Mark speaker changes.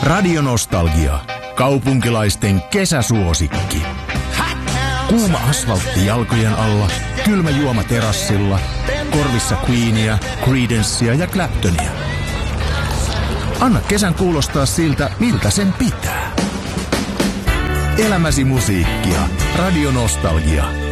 Speaker 1: Radio Nostalgia. Kaupunkilaisten kesäsuosikki. Kuuma asfaltti jalkojen alla, kylmä juoma terassilla, korvissa Queenia, Creedencea ja Claptonia. Anna kesän kuulostaa siltä, miltä sen pitää. Elämäsi musiikkia. Radio Nostalgia.